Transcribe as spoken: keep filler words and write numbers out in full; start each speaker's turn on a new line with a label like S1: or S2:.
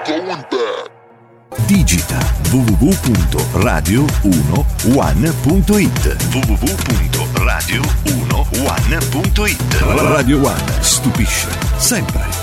S1: going back.
S2: Digita w w w punto radio uno one punto it w w w punto radio uno one punto it. Radio One stupisce sempre.